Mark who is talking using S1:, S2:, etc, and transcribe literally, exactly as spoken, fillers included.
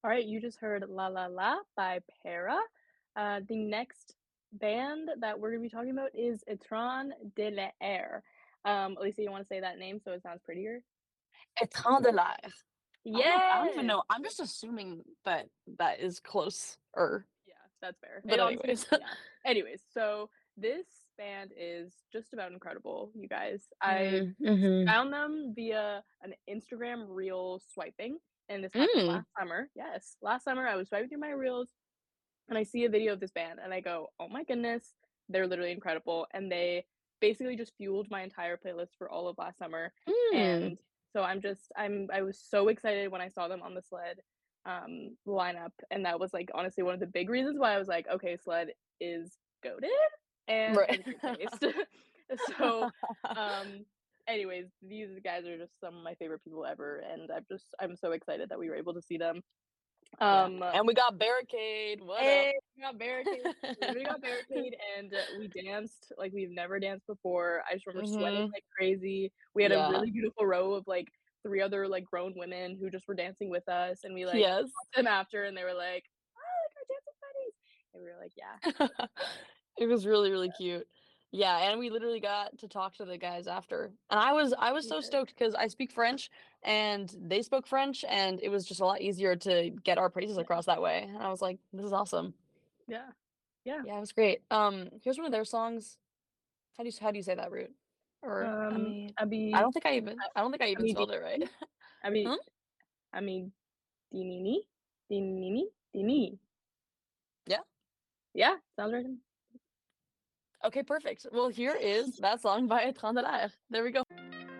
S1: All right, you just heard La La La by Para. Uh, the next band that we're gonna be talking about is Etran de l'Air. Um, Alicia, you wanna say that name so it sounds prettier?
S2: Étrange de l'air. I don't know I don't even
S1: Yes!
S2: know, I'm just assuming that that is close-er.
S1: Yeah, that's fair.
S2: But
S1: It honestly
S2: anyways.
S1: yeah. Anyways, so this band is just about incredible, you guys. I
S2: Mm, mhm.
S1: found them via an Instagram reel swiping, and this happened
S2: Mm.
S1: last summer. Yes, last summer, I was swiping through my reels, and I see a video of this band, and I go, "Oh my goodness, they're literally incredible," and they basically just fueled my entire playlist for all of last summer,
S2: Mm.
S1: and so I'm just I'm I was so excited when I saw them on the Sled, um, lineup, and that was, like, honestly one of the big reasons why I was like, "Okay, Sled is goated and
S2: Right.
S1: has great taste." So, um, anyways, these guys are just some of my favorite people ever, and I'm just I'm so excited that we were able to see them.
S2: Yeah,
S1: Um
S2: and we got Barricade, what up?
S1: Hey, we got Barricade. We literally got Barricade, and we danced like we've never danced before. I just remember sweating
S2: Mhm.
S1: like crazy. We had a
S2: Yeah.
S1: really beautiful row of, like, three other, like, grown women who just were dancing with us, and we, like,
S2: Yes.
S1: talked to them after, and they were like, "Oh, like, our dancing buddies," and we were like, "Yeah."
S2: It was really, really
S1: Yeah.
S2: cute. Yeah, and we literally got to talk to the guys after, and I was I was so
S1: Yes.
S2: stoked 'cause I speak French, and they spoke French, and it was just a lot easier to get our praises
S1: Yeah.
S2: across that way, and I was like, "This is awesome."
S1: Yeah. Yeah.
S2: Yeah, it was great. Um, here's one of their songs. How do you s how do you say that root? Or, I
S1: Um,
S2: mean, I
S1: Abi
S2: don't think I even
S1: A
S2: I don't think I even
S1: Abidi
S2: spelled it right.
S1: Abi
S2: Hmm?
S1: Ami Dinini? Dinini? Dini.
S2: Yeah.
S1: Yeah, sounds right to me.
S2: Okay, perfect. Well, here is that song by Étrange de l'air. There we go.